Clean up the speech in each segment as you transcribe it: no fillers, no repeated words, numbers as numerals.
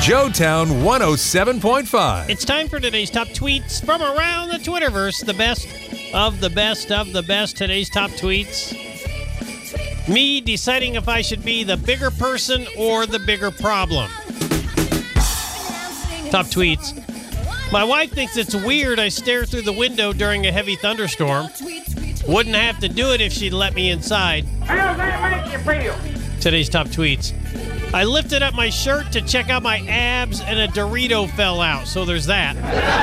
Joetown 107.5. It's time for today's top tweets from around the Twitterverse. The best of the best of the best. Today's top tweets. Me deciding if I should be the bigger person or the bigger problem. Top tweets. My wife thinks it's weird I stare through the window during a heavy thunderstorm. Wouldn't have to do it if she'd let me inside. How does that make you feel? Today's top tweets. I lifted up my shirt to check out my abs and a Dorito fell out, so there's that.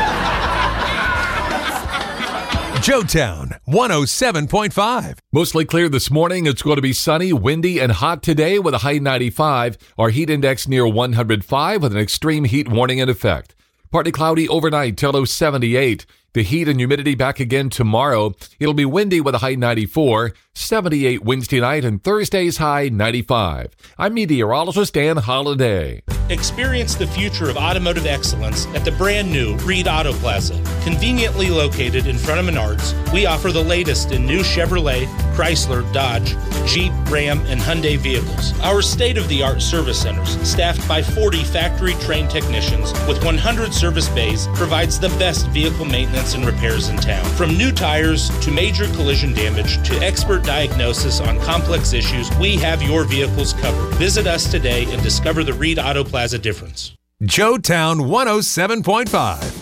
Joetown 107.5. Mostly clear this morning. It's going to be sunny, windy, and hot today with a high 95. Our heat index near 105 with an extreme heat warning in effect. Partly cloudy overnight till low 78. The heat and humidity back again tomorrow. It'll be windy with a high 94, 78 Wednesday night, and Thursday's high 95. I'm meteorologist Dan Holliday. Experience the future of automotive excellence at the brand new Reed Auto Plaza. Conveniently located in front of Menards, we offer the latest in new Chevrolet, Chrysler, Dodge, Jeep, Ram, and Hyundai vehicles. Our state-of-the-art service centers, staffed by 40 factory-trained technicians with 100 service bays, provides the best vehicle maintenance and repairs in town. From new tires to major collision damage to expert diagnosis on complex issues, we have your vehicles covered. Visit us today and discover the Reed Auto Plaza difference. Joetown 107.5.